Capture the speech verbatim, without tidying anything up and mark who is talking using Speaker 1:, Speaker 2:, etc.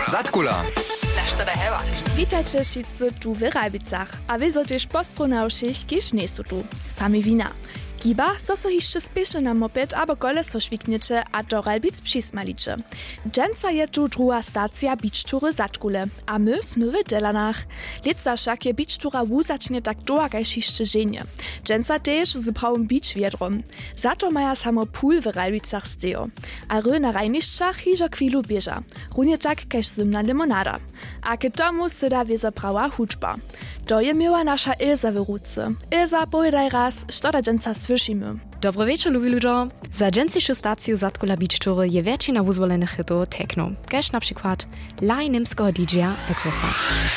Speaker 1: Zatkula.
Speaker 2: Witajcie wszyscy tu w Rajbicach, a wy zodziesz postronaušich, kiż nie są tu. Sami wina. Giba, so so jeszcze spieszy na moped, abo koleso szwikniecie, a do Rajbic przysmalicie. Dżęca je tu druga stacja beach tury Zatkule, a my sme w Dzielanach. Lica však je beach tura wuzacznie tak dołagaj jeszcze żenie. Dżęca też z prawym beach wiedrom. Za to maja samo pool w Rajbicach stejo. A ry na rajniszczach hižo kwilu bieża. Runie tak kaž zimna limonada. A k tomu se da wieza prawa huczba. To je miała nasza Ilza w ruce. Ilza, powiedaj raz, što da dżęca słyszymy.
Speaker 3: Dobry wieczór, lubi ludo. Za dżęcyszu stację Zatkula Beach Toury je więksina uzwolenych hitów techno, kaž na przykład Laj Nimskiego D J-a Equisa.